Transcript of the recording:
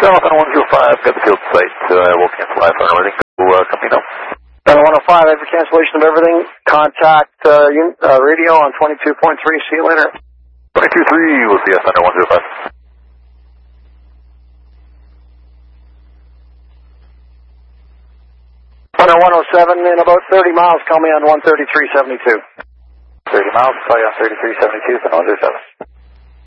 Center 105, got the field site, we'll cancel live on everything. Company now. Center 105, every cancellation of everything. Contact radio on 22.3. See you later. 22.3, we'll see you Center 105. Center 107, in about 30 miles, call me on 133.72. 30 miles, call you on 33.72, Center 107.